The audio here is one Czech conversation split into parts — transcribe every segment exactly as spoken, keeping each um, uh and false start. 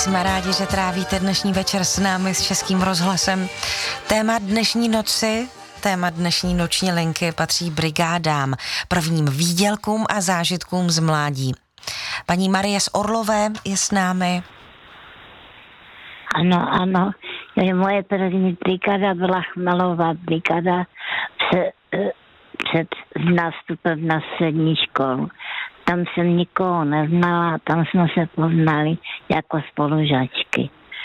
Jsme rádi, že trávíte dnešní večer s námi, s Českým rozhlasem. Téma dnešní noci, téma dnešní noční linky patří brigádám, prvním výdělkům a zážitkům z mládí. Paní Marie z Orlové je s námi. Ano, ano. Moje první brigáda byla Chmelová brigáda před, před nástupem na střední školu. Tam jsem nikoho neznala, tam jsme se poznali jako spolužačky.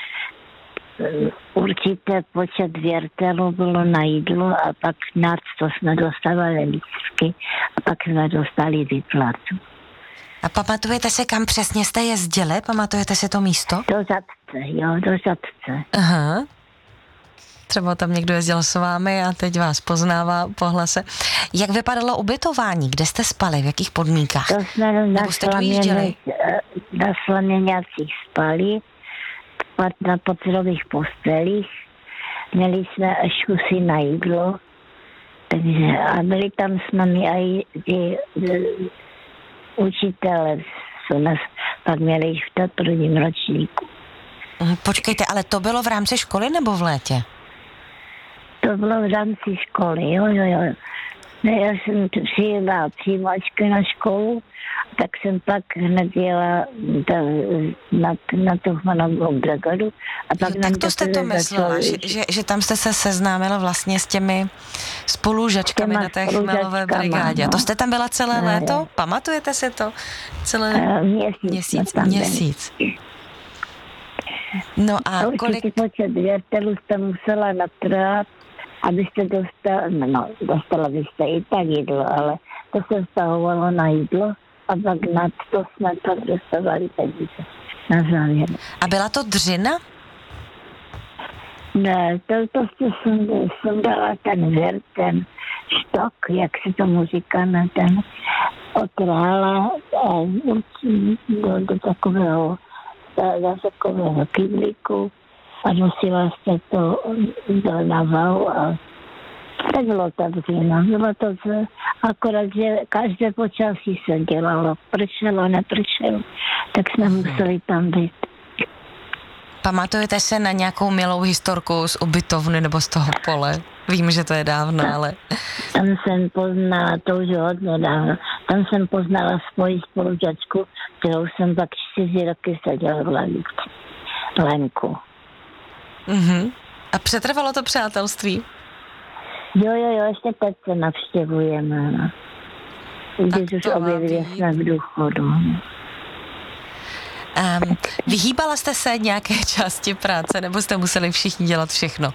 Určitě počet věrtelů bylo na jídlo a pak nad to jsme dostávali lístky a pak jsme dostali výplatu. A pamatujete si, kam přesně jste jezdili? Pamatujete si to místo? Do Žatce, jo, do Žatce. Aha. Třeba tam někdo jezdil s vámi a teď vás poznává po hlase. Jak vypadalo ubytování? Kde jste spali? V jakých podmínkách? To jsme na slaměňácích spali, na pocelových postelích. Měli jsme škusy na jídlo. Takže, a byli tam s námi i ty učitelé, co nás pak měli v prvním ročníku. Počkejte, ale to bylo v rámci školy nebo v létě? To bylo v rámci školy, jo, jo, jo. Já jsem přijela přijímačky na školu, tak jsem pak hned jela na, na tu Chmelovou brigádu. A pak jo, tak to jste to myslela, že, že, že tam jste se seznámila vlastně s těmi spolužačkami na té Chmelové brigádě. No. To jste tam byla celé no, léto? Jo. Pamatujete si to? Celé uh, měsíc. Měsíc, měsíc. No a kolik... Určitý počet věrtelů jste musela natrát, abyste dostala, no, dostala byste i tak jídlo, ale to se vztahovalo na jídlo a pak na to jsme pak dostávali peníze na závěr. A byla to dřina? Ne, to, to jsem, jsem dala ten věr, ten štok, jak se tomu říká, na ten otrála do, do takového do takového kyblíku a nosila jste to do navalu a tak bylo to dříno. Bylo to, akorát, že každé počasí se dělalo. Pršelo, nepršelo, tak jsme museli tam být. Pamatujete se na nějakou milou historku z ubytovny nebo z toho pole? Vím, že to je dávno, ale... Tam jsem poznala, to už hodně dávno, tam jsem poznala svoji spolužačku, kterou jsem pak čtyři roky seděla v lavici. Lenku. Uh-huh. A přetrvalo to přátelství? Jo, jo, jo, ještě teď se navštěvujeme. No. Když už objevili jsme v důchodu. Um, vyhýbala jste se nějaké části práce, nebo jste museli všichni dělat všechno?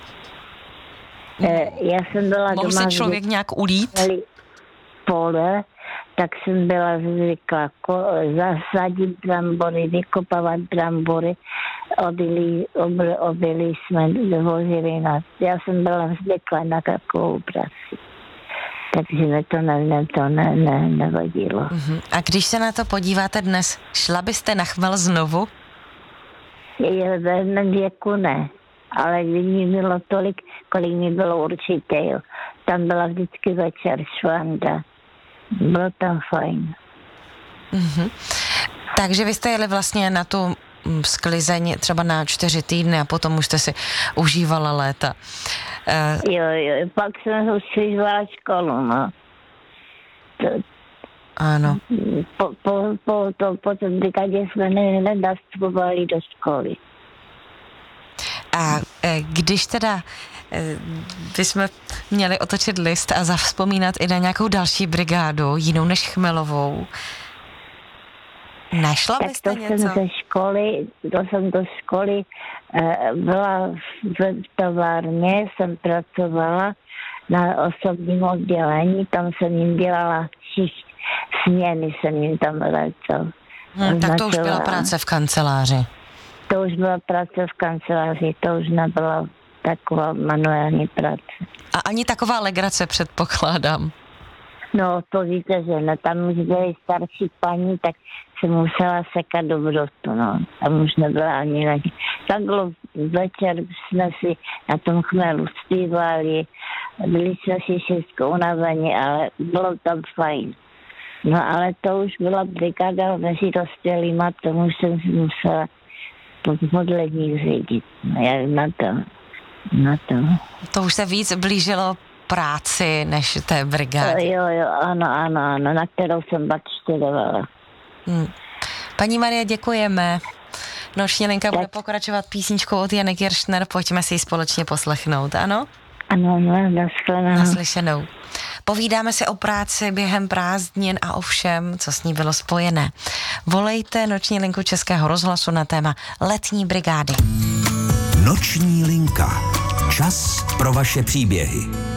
Já jsem byla Mohl doma... se člověk nějak ulít? Pole, tak jsem byla zvyklá ko- zasadit brambory, vykopávat brambory, obili, ob, obili jsme, vozili nás. Já jsem byla zvyklá na takovou práci. Takže mi to, ne, ne, to ne, ne, nevadilo. Uh-huh. A když se na to podíváte dnes, šla byste na Chmel znovu? Je, ve mém věku ne. Ale když mi bylo tolik, kolik mi bylo určitě, jo. Tam byla vždycky večer švanda. Bylo tam fajn. Mm-hmm. Takže vy jste jeli vlastně na tu sklizeň třeba na čtyři týdny a potom už jste si užívala léta. Uh... Jo, jo, pak jsem už užívala školu, no. To, ano. Po, po, po, to, po tom brigádě jsme nenastupovali do školy. A když teda bychom měli otočit list a zavzpomínat i na nějakou další brigádu, jinou než Chmelovou, našla byste tak to něco? Jsem ze školy, to jsem do školy byla v továrně, jsem pracovala na osobním oddělení, tam jsem jim dělala šicht, směny jsem jim tam vracel. Hmm, tak to už byla práce v kanceláři. To už byla práce v kanceláři, to už nebyla taková manuální práce. A ani taková legrace, předpokládám. No, to víte, že ne, tam už byly starší paní, tak se musela sekat do brostu, no. Tam už nebyla ani na... Tam bylo večer, jsme si na tom Chmelu zpívali, byli jsme si všechno unavení, ale bylo tam fajn. No ale to už byla brigáda mezi dospělýma, tomu jsem si musela modlení řídit. Já na to, na to. To už se víc blížilo práci než té brigádě. Jo, jo, ano, ano, ano, na kterou jsem pak študovala. Hmm. Paní Marie, děkujeme. Noční linka bude pokračovat písničkou od Jany Kiršner, pojďme si ji společně poslechnout, ano? Ano, no, nashledanou. Naslyšenou. Povídáme si o práci během prázdnin a o všem, co s ní bylo spojené. Volejte noční linku Českého rozhlasu na téma letní brigády. Noční linka. Čas pro vaše příběhy.